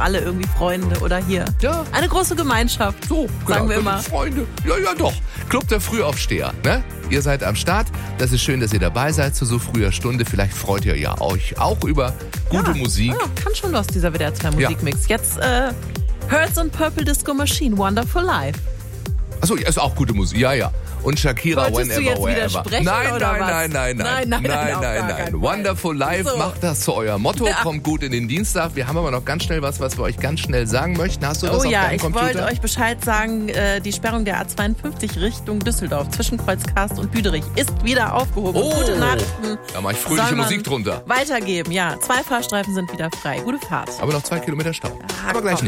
alle irgendwie Freunde oder hier. Ja. Eine große Gemeinschaft, So, sagen wir immer. Freunde. Ja, doch. Club der Frühaufsteher, ne? Ihr seid am Start. Das ist schön, dass ihr dabei seid zu so früher Stunde. Vielleicht freut ihr ja euch auch über gute Musik. Ja, kann schon los, dieser WDR 2 Musikmix. Jetzt Hertz und Purple Disco Machine, Wonderful Life. Achso, ja, ist auch gute Musik. Ja. Und Shakira, Wolltest Whenever, du jetzt Wherever. widersprechen, Nein. oder was? Nein. Wonderful Life, So. macht das zu eurem Motto, Ja. kommt gut in den Dienstag. Wir haben aber noch ganz schnell was wir euch ganz schnell sagen möchten. Hast du das Oh auf ja, deinem ich Computer? wollte euch Bescheid sagen, die Sperrung der A52 Richtung Düsseldorf zwischen Kreuzkast und Büderich ist wieder aufgehoben. Oh, Gute Nachrichten. da mache ich fröhliche soll man Musik drunter. Weitergeben, ja. 2 Fahrstreifen sind wieder frei. Gute Fahrt. Aber noch 2 Kilometer Stau. Ah, Aber gleich komm.